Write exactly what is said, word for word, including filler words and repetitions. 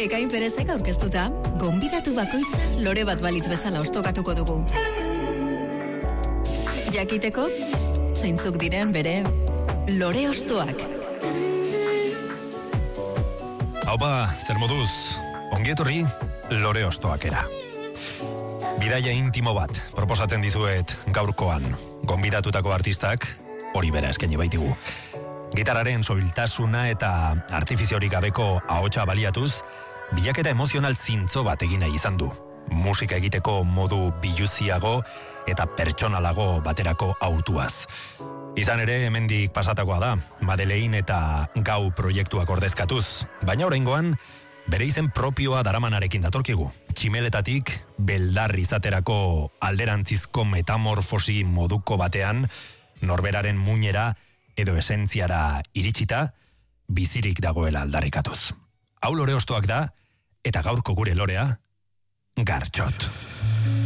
Ekain Perezek aurkeztuta, gonbidatu bakoitza lore bat balitz bezala ostokatuko dugu. Jakiteko, zeintzuk diren bere lore ostoak. Haupa, zer moduz, ongietorri lore ostoakera. Bidaia intimo bat proposatzen dizuet gaurkoan. Gonbidatutako artistak hori bera eskaini baitigu. Gitarraren soiltasuna eta artifiziorik gabeko ahotsa baliatuz, bilaketa emozional zintzo bat egin nahi izan du. Musika egiteko modu biluziago eta pertsonalago baterako hautuaz. Izan ere, hemendik pasatakoa da, Madeleine eta Gau proiektuak ordezkatuz, baina oraingoan bere izen propioa daramanarekin datorkigu. Tximeletatik beldar izaterako alderantzizko metamorfosi moduko batean, norberaren muinera edo esentziara iritsita, bizirik dagoela aldarrikatuz. Hau lore ostoak da, eta gaurko gure lorea, Gartxot.